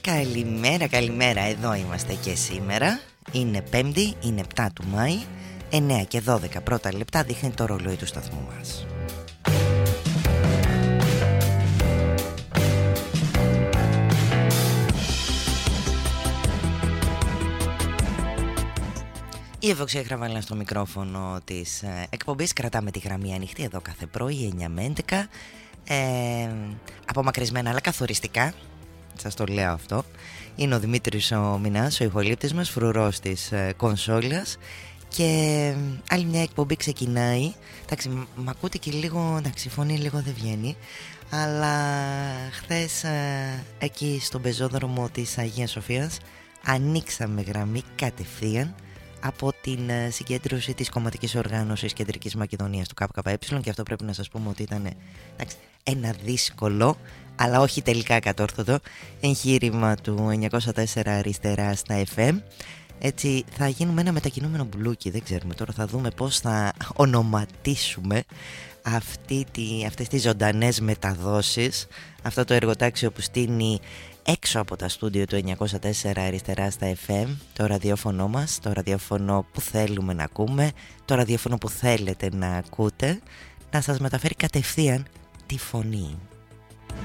Καλημέρα, καλημέρα, εδώ είμαστε και σήμερα. Είναι Πέμπτη, είναι 7 του Μάη, 9 και 12 πρώτα λεπτά δείχνει το ρολόι του σταθμού μας. Η Ευωξία Χραβάλα στο μικρόφωνο της εκπομπής. Κρατάμε τη γραμμή ανοιχτή εδώ κάθε πρωί 9 με 11, απομακρυσμένα αλλά καθοριστικά. Σας το λέω αυτό. Είναι ο Δημήτρης ο Μινάς, ο ηχολήπτης μας, φρουρός της κονσόλας. Και άλλη μια εκπομπή ξεκινάει. Εντάξει, μ' ακούτε και λίγο, εντάξει, η φωνή λίγο δεν βγαίνει. Αλλά χθες εκεί στον πεζόδρομο της Αγίας Σοφίας ανοίξαμε γραμμή κατευθείαν από την συγκέντρωση της κομματικής οργάνωσης Κεντρικής Μακεδονίας του ΚΚΕ. Και αυτό πρέπει να σας πούμε ότι ήταν, εντάξει, ένα δύσκολο αλλά όχι τελικά κατόρθωτο εγχείρημα του 904 αριστερά στα FM. Έτσι θα γίνουμε ένα μετακινούμενο μπουλούκι. Δεν ξέρουμε τώρα, θα δούμε πώς θα ονοματίσουμε αυτές τις ζωντανές μεταδόσεις, αυτό το εργοτάξιο που στείνει έξω από τα στούντιο του 904 αριστερά στα FM, το ραδιόφωνο μας, το ραδιόφωνο που θέλουμε να ακούμε, το ραδιόφωνο που θέλετε να ακούτε, να σας μεταφέρει κατευθείαν τη φωνή.